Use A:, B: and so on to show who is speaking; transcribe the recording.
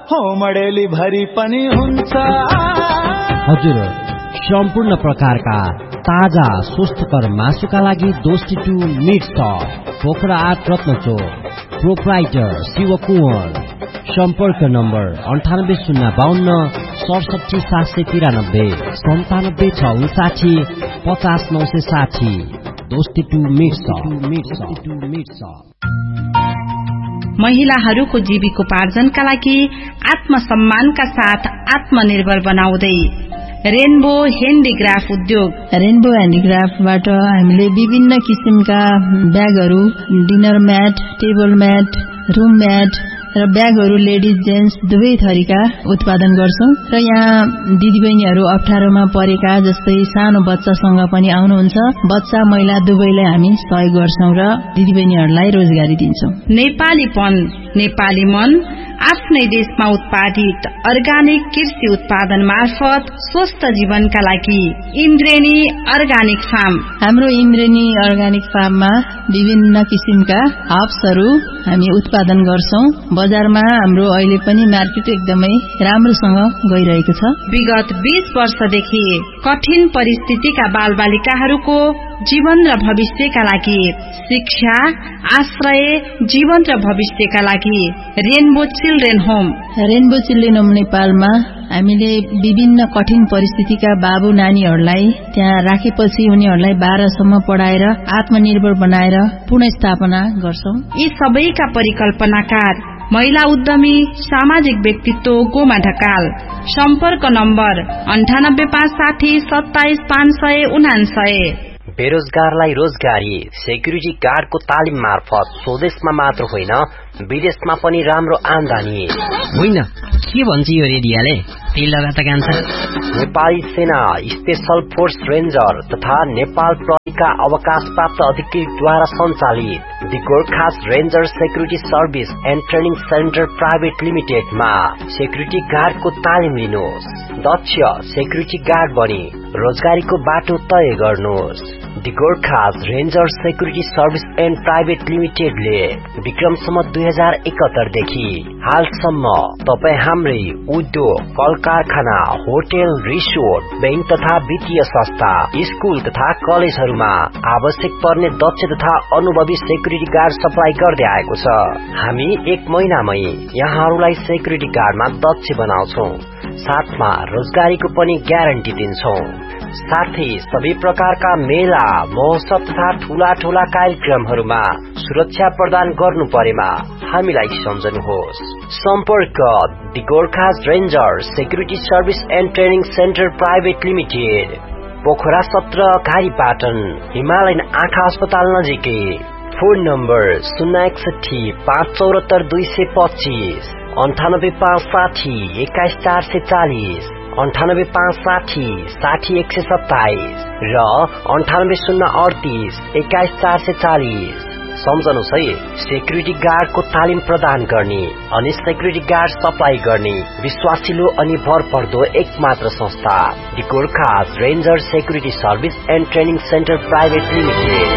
A: होमडेली भरि पनि हुन्छ।
B: हजुर, सम्पूर्ण प्रकारका ताजा स्वस्थकर मासुका लागि दोस्ती to meet shop, Pokhara 8 रत्नचोक, proprietor Shivkumar. सम्पर्क नम्बर 9805 67 793 97 659 50 960। दोस्ती टु मिट सप।
C: महिलाहरूको जीविकोपार्जनका लागि आत्मसम्मानका साथ आत्मनिर्भर बनाउँदै रेनबो ह्यान्डिक्राफ्ट उद्योग।
D: रेनबो ह्यान्डिक्राफ्टबाट हामीले विभिन्न किसिमका ब्यागहरू, dinner mat, table mat, room mat र ब्यागहरू लेडिज जेन्ट्स दुवै थरीका उत्पादन गर्छौं र यहाँ दिदीबहिनीहरू अप्ठ्यारोमा परेका जस्तै सानो बच्चासँग पनि आउनुहुन्छ। बच्चा महिला दुवैलाई हामी सहयोग गर्छौं र दिदीबहिनीहरूलाई रोजगारी दिन्छौं।
C: नेपालीपन, नेपाली मन, आफ्नै देशमा उत्पादित अर्गानिक कृषि उत्पादन मार्फत स्वस्थ जीवनका लागि इन्द्रेणी अर्गानिक फार्म।
D: हाम्रो इन्द्रेणी अर्गानिक फार्ममा विभिन्न किसिमका हर्ब्सहरू हामी उत्पादन गर्छौं। बजारमा हाम्रो अहिले पनि मार्केट एकदमै राम्रोसँग गइरहेको छ।
C: विगत 20 वर्षदेखि कठिन परिस्थितिका बालबालिकाहरूको जीवन र भविष्यका लागि शिक्षा, आश्रय, जीवन र भविष्यका लागि rainbow children home.
D: Rainbow children home नेपालमा हामीले विभिन्न कठिन परिस्थितिका बाबु नानीहरूलाई त्यहाँ राखेपछि उनीहरूलाई 12 सम्म पढाएर आत्मनिर्भर बनाएर पुनर्स्थापना गर्छौं।
C: यी सबैका परिकल्पनाकार महिला उद्यमी सामाजिक व्यक्तित्व गोमा ढकाल। सम्पर्क नम्बर 9856 27 599।
E: बेरोजगारलाई रोजगारी सेक्युरिटी गार्डको तालिम मार्फत स्वदेशमा मात्र होइन विदेशमा पनि राम्रो आमदानी।
F: होइन, के भन्छ यो रेडियोले? तेल लगाता कान्छ।
E: नेपाली सेना स्पेशल फोर्स रेन्जर तथा नेपाल प्रहरीका अवकाशप्राप्त अधिकृतद्वारा सञ्चालित the Gorkhas ranger security service and training centre private लिमिटेडमा security गार्डको तालिम लिनुहोस्। दक्ष सेक्युरिटी गार्ड बनी रोजगारीको बाटो तय गर्नुहोस्। The Gorkhas ranger security service and private लिमिटेडले Vikram Samvat 2071 देखि हालसम्म तपाई हाम्रै उद्योग, कल कारखाना, होटल, रिसोर्ट, बैंक तथा वित्तीय संस्था, स्कूल तथा कलेजहरूमा आवश्यक पर्ने दक्ष तथा अनुभवी सेक्युरिटी गार्ड सप्लाई गर्दै आएको छ। हामी 1 महिनामै यहाँहरूलाई सेक्युरिटी गार्डमा दक्ष बनाउँछौं, साथमा रोजगारीको पनि ग्यारेन्टी दिन्छौं। साथै सबै प्रकारका मेला, महोत्सव तथा ठूला ठूला कार्यक्रमहरूमा सुरक्षा प्रदान गर्नु परेमा हामीलाई सम्झनुहोस्। सम्पर्क the Gorkhas ranger security service and training centre private limited, Pokhara 17 घारीपाटन, Himalayan आँखा अस्पताल नजिकै। फोन नम्बर 061 574 225, 98560 21 440, 98560 60 127 र 98038 21 440। सम्झनुहोस् है, सेक्युरिटी गार्डको तालिम प्रदान गर्ने अनि सेक्युरिटी गार्ड सप्लाई गर्ने विश्वासिलो अनि भरपर्दो एकमात्र संस्था the Gorkhas ranger security service and training centre private limited.